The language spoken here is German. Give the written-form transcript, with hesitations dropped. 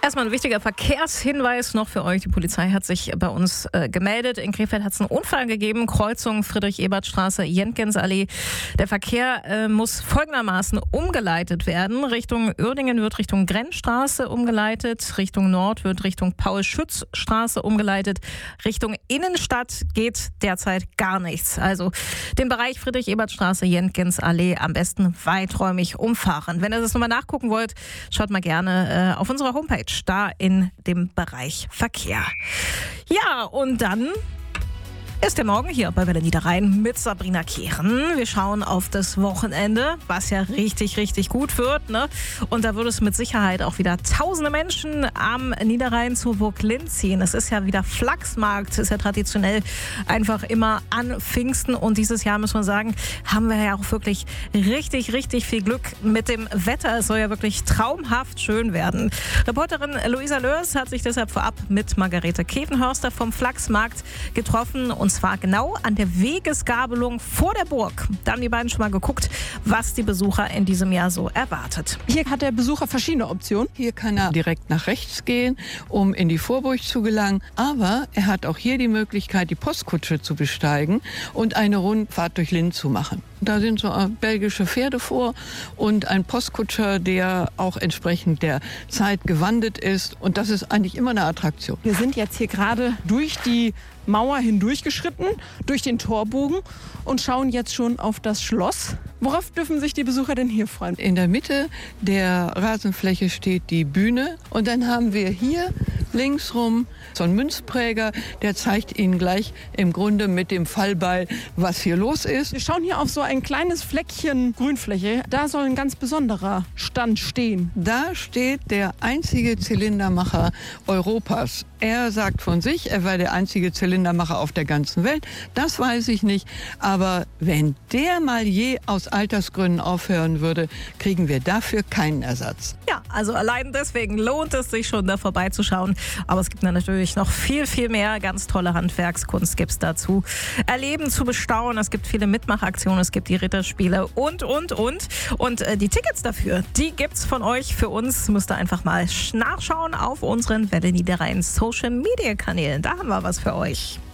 Erstmal ein wichtiger Verkehrshinweis noch für euch. Die Polizei hat sich bei uns gemeldet. In Krefeld hat es einen Unfall gegeben. Kreuzung Friedrich-Ebert-Straße, Jentgensallee. Der Verkehr muss folgendermaßen umgeleitet werden. Richtung Uerdingen wird Richtung Grenzstraße umgeleitet. Richtung Nord wird Richtung Paul-Schütz-Straße umgeleitet. Richtung Innenstadt geht derzeit gar nichts. Also den Bereich Friedrich-Ebert-Straße, Jentgensallee am besten weiträumig umfahren. Wenn ihr das nochmal nachgucken wollt, schaut mal gerne auf unserer Homepage, da in dem Bereich Verkehr. Ja, und dann ist der Morgen hier bei Welle Niederrhein mit Sabrina Kehren. Wir schauen auf das Wochenende, was ja richtig, richtig gut wird, ne? Und da wird es mit Sicherheit auch wieder tausende Menschen am Niederrhein zur Burg Linz ziehen. Es ist ja wieder Flachsmarkt, ist ja traditionell einfach immer an Pfingsten. Und dieses Jahr, muss man sagen, haben wir ja auch wirklich richtig, richtig viel Glück mit dem Wetter. Es soll ja wirklich traumhaft schön werden. Reporterin Luisa Lörs hat sich deshalb vorab mit Margarete Kevenhörster vom Flachsmarkt getroffen. Und zwar genau an der Wegesgabelung vor der Burg. Da haben die beiden schon mal geguckt, was die Besucher in diesem Jahr so erwartet. Hier hat der Besucher verschiedene Optionen. Hier kann er direkt nach rechts gehen, um in die Vorburg zu gelangen. Aber er hat auch hier die Möglichkeit, die Postkutsche zu besteigen und eine Rundfahrt durch Linz zu machen. Da sind so belgische Pferde vor und ein Postkutscher, der auch entsprechend der Zeit gewandet ist. Und das ist eigentlich immer eine Attraktion. Wir sind jetzt hier gerade durch die Mauer hindurchgeschritten, durch den Torbogen und schauen jetzt schon auf das Schloss. Worauf dürfen sich die Besucher denn hier freuen? In der Mitte der Rasenfläche steht die Bühne und dann haben wir hier linksrum so einen Münzpräger, der zeigt Ihnen gleich im Grunde mit dem Fallbeil, was hier los ist. Wir schauen hier auf so ein kleines Fleckchen Grünfläche. Da soll ein ganz besonderer Stand stehen. Da steht der einzige Zylindermacher Europas. Er sagt von sich, er war der einzige Zylindermacher auf der ganzen Welt. Das weiß ich nicht. Aber wenn der mal je aus Altersgründen aufhören würde, kriegen wir dafür keinen Ersatz. Ja, also allein deswegen lohnt es sich schon, da vorbeizuschauen. Aber es gibt natürlich noch viel, viel mehr. Ganz tolle Handwerkskunst gibt es dazu. Erleben, zu bestaunen. Es gibt viele Mitmachaktionen, es gibt die Ritterspiele und. Und die Tickets dafür, die gibt's von euch für uns. Müsst ihr einfach mal nachschauen auf unseren Welle Niederrhein Social Media Kanälen. Da haben wir was für euch.